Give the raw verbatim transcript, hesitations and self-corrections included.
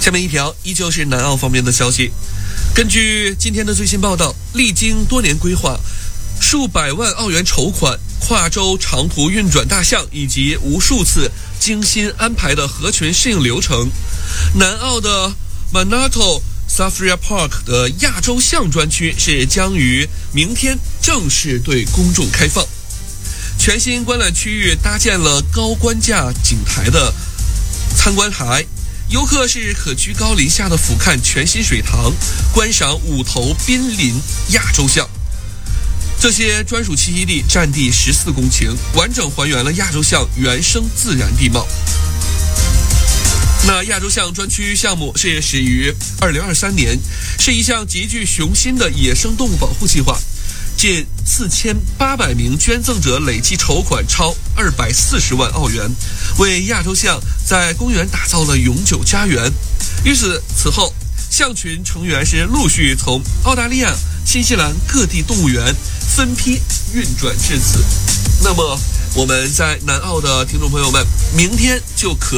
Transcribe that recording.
下面一条依旧是南澳方面的消息。根据今天的最新报道，历经多年规划，数百万澳元筹款、跨州长途运转大象以及无数次精心安排的合群适应流程，南澳的 Manato Safari Park 的亚洲象专区是将于明天正式对公众开放。全新观览区域搭建了高官架景台的参观台，游客是可居高临下的俯瞰全新水塘，观赏五头濒临亚洲象。这些专属栖息地占地十四公顷，完整还原了亚洲象原生自然地貌。那亚洲象专区项目是始于二零二三年，是一项极具雄心的野生动物保护计划。近四千八百名捐赠者累计筹款超二百四十万澳元，为亚洲象在公园打造了永久家园。于此此后，象群成员是陆续从澳大利亚、新西兰各地动物园分批运转至此。那么我们在南澳的听众朋友们，明天就可